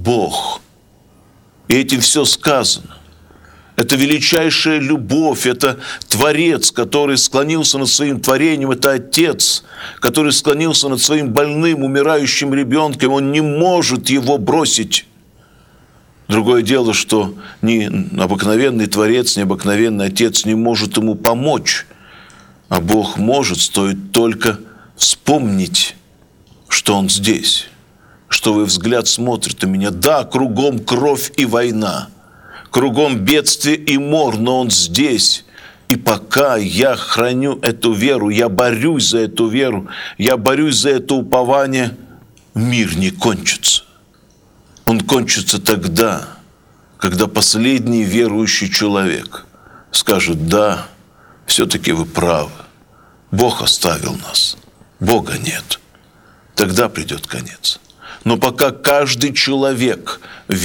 Бог. И этим все сказано. Это величайшая любовь, это Творец, который склонился над своим творением, это Отец, который склонился над своим больным, умирающим ребенком. Он не может его бросить. Другое дело, что ни обыкновенный Творец, ни обыкновенный Отец не может ему помочь. А Бог может, стоит только вспомнить, что Он здесь, что Его взгляд смотрит на меня. Да, кругом кровь и война, кругом бедствие и мор, но Он здесь. И пока я храню эту веру, я борюсь за эту веру, я борюсь за это упование, мир не кончится. Он кончится тогда, когда последний верующий человек скажет: да, все-таки вы правы, Бог оставил нас, Бога нет. Тогда придет конец. Но пока каждый человек,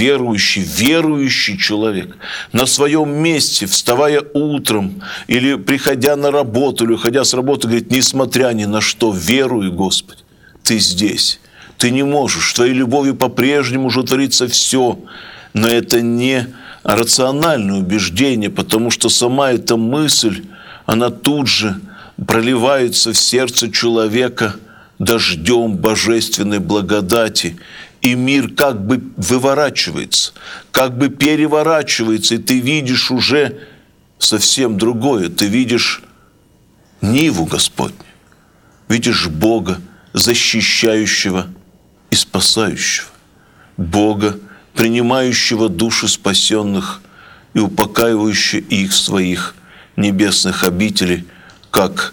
верующий человек, на своем месте, вставая утром, или приходя на работу, или уходя с работы, говорит: несмотря ни на что, веруй, Господи, Ты здесь. Ты не можешь, в Твоей любови по-прежнему уже творится все. Но это не рациональное убеждение, потому что сама эта мысль, она тут же проливается в сердце человека дождем божественной благодати. И мир как бы выворачивается, как бы переворачивается, и ты видишь уже совсем другое. Ты видишь Ниву Господню, видишь Бога, защищающего и спасающего, Бога, принимающего души спасенных и упокаивающего их в своих небесных обителях, как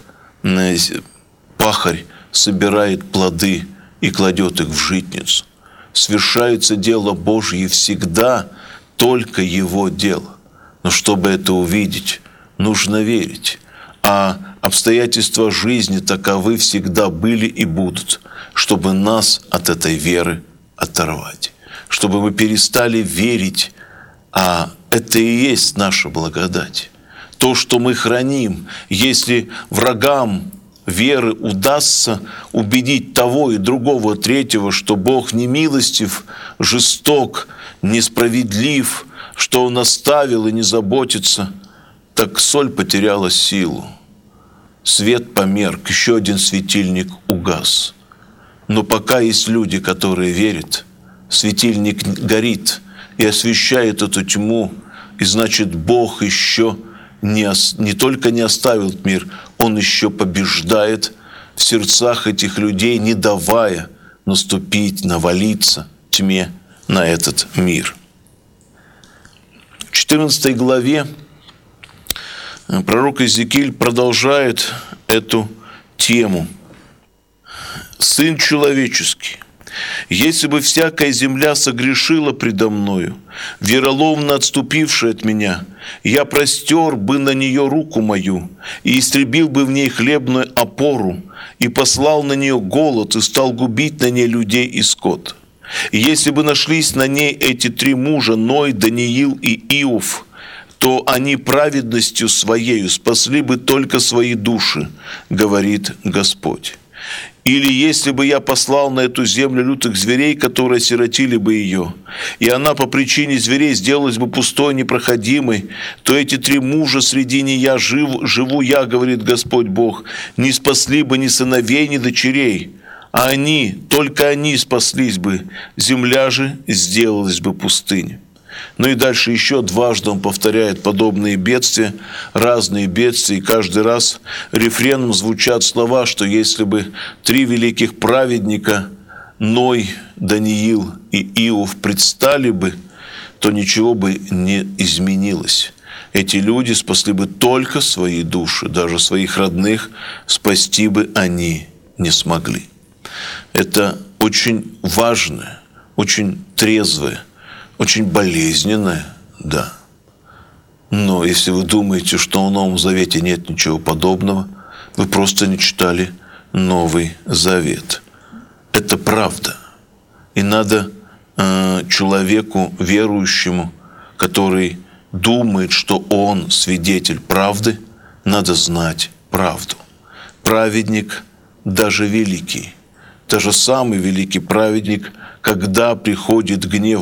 пахарь собирает плоды и кладет их в житницу. Свершается дело Божье всегда только Его дело. Но чтобы это увидеть, нужно верить. А обстоятельства жизни таковы всегда были и будут, чтобы нас от этой веры оторвать, чтобы мы перестали верить, а это и есть наша благодать. То, что мы храним, если врагам веры удастся убедить того и другого, третьего, что Бог не милостив, жесток, несправедлив, что Он оставил и не заботится, так соль потеряла силу. Свет померк, еще один светильник угас. Но пока есть люди, которые верят, светильник горит и освещает эту тьму, и значит, Бог еще не только не оставил мир, Он еще побеждает в сердцах этих людей, не давая наступить, навалиться тьме на этот мир. В 14 главе пророк Иезекииль продолжает эту тему. «Сын человеческий, если бы всякая земля согрешила предо мною, вероломно отступившая от меня, я простер бы на нее руку мою и истребил бы в ней хлебную опору, и послал на нее голод, и стал губить на ней людей и скот. И если бы нашлись на ней эти три мужа, Ной, Даниил и Иов, то они праведностью своею спасли бы только свои души, говорит Господь. Или если бы я послал на эту землю лютых зверей, которые осиротили бы ее, и она по причине зверей сделалась бы пустой, непроходимой, то эти три мужа среди нея живу я, говорит Господь Бог, не спасли бы ни сыновей, ни дочерей, а они, только они спаслись бы, земля же сделалась бы пустыней». Ну и дальше еще дважды он повторяет подобные бедствия, разные бедствия, и каждый раз рефреном звучат слова, что если бы три великих праведника, Ной, Даниил и Иов, предстали бы, то ничего бы не изменилось. Эти люди спасли бы только свои души, даже своих родных спасти бы они не смогли. Это очень важное, очень трезвое, очень болезненное, да. Но если вы думаете, что в Новом Завете нет ничего подобного, вы просто не читали Новый Завет. Это правда. И надо человеку верующему, который думает, что он свидетель правды, надо знать правду. Праведник, даже великий, даже самый великий праведник, когда приходит гнев